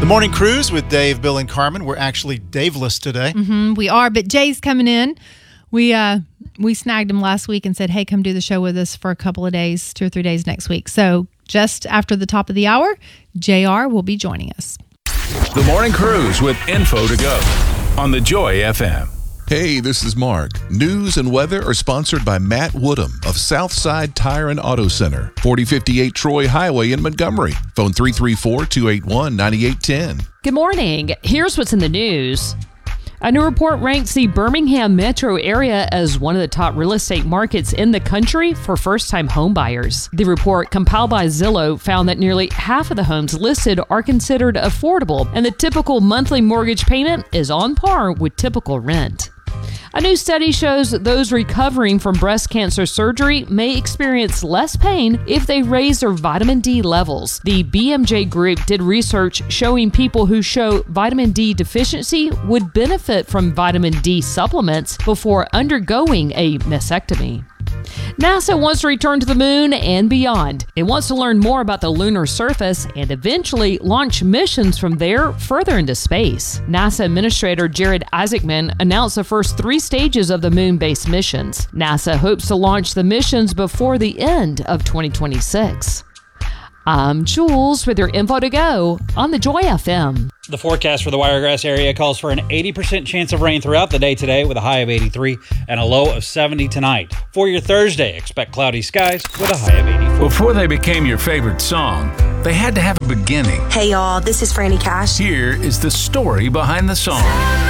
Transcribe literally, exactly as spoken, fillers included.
The Morning Cruise with Dave, Bill, and Carmen. We're actually Daveless today. Mm-hmm, we are, but Jay's coming in. We uh we snagged him last week and said, hey, come do the show with us for a couple of days, two or three days next week. So just after the top of the hour, J R will be joining us. The Morning Cruise with info to go on the Joy F M. Hey, this is Mark. News and weather are sponsored by Matt Woodham of Southside Tire and Auto Center, forty fifty-eight Troy Highway in Montgomery. Phone three three four, two eight one, nine eight one zero. Good morning. Here's what's in the news. A new report ranks the Birmingham metro area as one of the top real estate markets in the country for first-time home buyers. The report, compiled by Zillow, found that nearly half of the homes listed are considered affordable, and the typical monthly mortgage payment is on par with typical rent. A new study shows that those recovering from breast cancer surgery may experience less pain if they raise their vitamin D levels. The B M J Group did research showing people who show vitamin D deficiency would benefit from vitamin D supplements before undergoing a mastectomy. NASA wants to return to the moon and beyond. It wants to learn more about the lunar surface and eventually launch missions from there further into space. NASA Administrator Jared Isaacman announced the first three stages of the moon-based missions. NASA hopes to launch the missions before the end of twenty twenty-six. I'm Jules with your info to go on the Joy F M. The forecast for the Wiregrass area calls for an eighty percent chance of rain throughout the day today with a high of eighty-three and a low of seventy tonight. For your Thursday, expect cloudy skies with a high of eighty-four. Before they became your favorite song, they had to have a beginning. Hey y'all, this is Franny Cash. Here is the story behind the song.